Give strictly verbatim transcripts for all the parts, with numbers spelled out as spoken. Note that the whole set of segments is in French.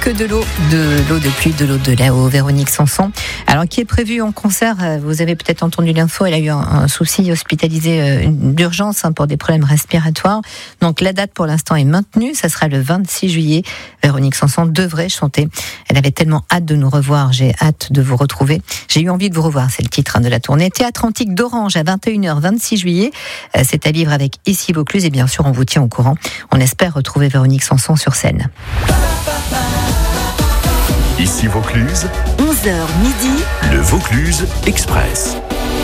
que de l'eau, de l'eau de pluie, de l'eau de là-haut. Véronique Sanson, alors qui est prévue en concert, vous avez peut-être entendu l'info, elle a eu un, un souci hospitalisé euh, d'urgence hein, pour des problèmes respiratoires. Donc la date pour l'instant est maintenue, ça sera le vingt-six juillet. Véronique Sanson devrait chanter. Elle avait tellement hâte de nous revoir, j'ai hâte de vous retrouver. J'ai eu envie de vous revoir, c'est le titre hein, de la tournée. Théâtre Antique d'Orange à vingt et une heures, vingt-six juillet. Euh, c'est à vivre avec Ici Vaucluse et bien sûr on vous tient au courant. On espère retrouver Véronique Sanson sur scène. Ici Vaucluse, onze heures midi, le Vaucluse Express.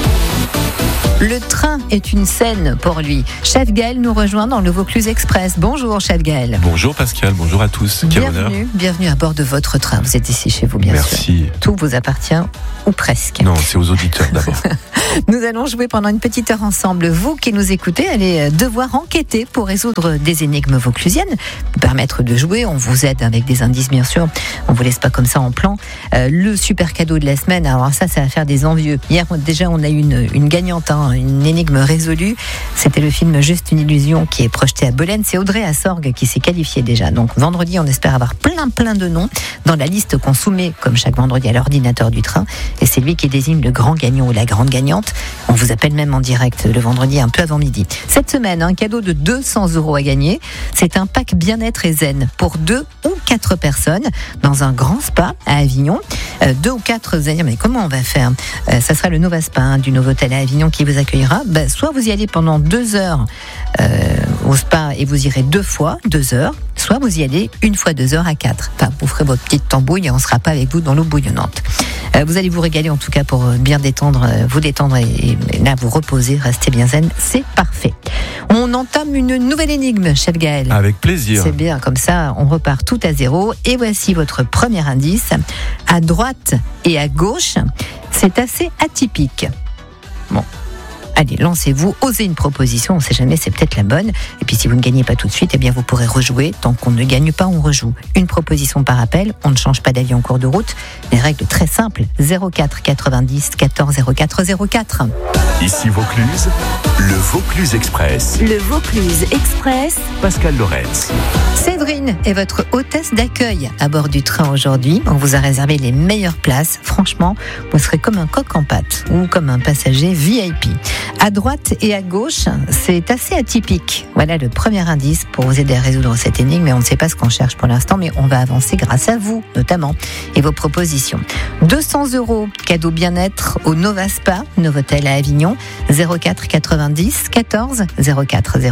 Le train est une scène pour lui. Chef Gaël nous rejoint dans le Vaucluse Express. Bonjour Chef Gaël. Bonjour Pascal, bonjour à tous. Quel honneur. Bienvenue, bienvenue à bord de votre train. Vous êtes ici chez vous, bien Merci. sûr. Merci. Tout vous appartient, ou presque. Non, c'est aux auditeurs d'abord. Nous allons jouer pendant une petite heure ensemble. Vous qui nous écoutez, allez devoir enquêter pour résoudre des énigmes vauclusiennes, vous permettre de jouer. On vous aide avec des indices, bien sûr. On vous laisse pas comme ça en plan. Euh, le super cadeau de la semaine, alors ça, ça va faire des envieux. Hier, déjà, on a eu une, une gagnante, hein, une énigme résolue. C'était le film Juste une illusion qui est projeté à Belen. C'est Audrey Assorgue qui s'est qualifiée déjà. Donc vendredi, on espère avoir plein plein de noms dans la liste qu'on soumet comme chaque vendredi à l'ordinateur du train. Et c'est lui qui désigne le grand gagnant ou la grande gagnante. On vous appelle même en direct le vendredi un peu avant midi. Cette semaine, un cadeau de deux cents euros à gagner. C'est un pack bien-être et zen pour deux ou quatre personnes dans un grand spa à Avignon. Euh, deux ou quatre, vous allez dire, mais comment on va faire ? euh, Ça sera le Nova Spa hein, du Novotel à Avignon qui vous accueillera. Ben, soit vous y allez pendant deux heures euh, au spa et vous irez deux fois, deux heures, soit vous y allez une fois deux heures à quatre. Enfin, vous ferez votre petite tambouille et on ne sera pas avec vous dans l'eau bouillonnante. Euh, vous allez vous régaler en tout cas pour bien détendre, euh, vous détendre et, et là vous reposer, restez bien zen, c'est parfait. On entame une nouvelle énigme, Chef Gaël. Avec plaisir. C'est bien, comme ça on repart tout à zéro. Et voici votre premier indice. À droite et à gauche, c'est assez atypique. Bon. Allez, lancez-vous, osez une proposition, on ne sait jamais, c'est peut-être la bonne. Et puis si vous ne gagnez pas tout de suite, eh bien vous pourrez rejouer. Tant qu'on ne gagne pas, on rejoue. Une proposition par appel, on ne change pas d'avis en cours de route. Les règles très simples, zéro quatre quatre-vingt-dix quatorze zéro quatre zéro quatre. Ici Vaucluse, le Vaucluse Express. le Vaucluse Express, Pascal Loretz. Séverine est votre hôtesse d'accueil à bord du train aujourd'hui. On vous a réservé les meilleures places. Franchement, vous serez comme un coq en pâte ou comme un passager V I P. À droite et à gauche, c'est assez atypique. Voilà le premier indice pour vous aider à résoudre cette énigme. Mais on ne sait pas ce qu'on cherche pour l'instant, mais on va avancer grâce à vous, notamment, et vos propositions. deux cents euros, cadeau bien-être au Nova Spa, Novotel à Avignon, zéro quatre quatre-vingt-dix quatorze zéro quatre zéro.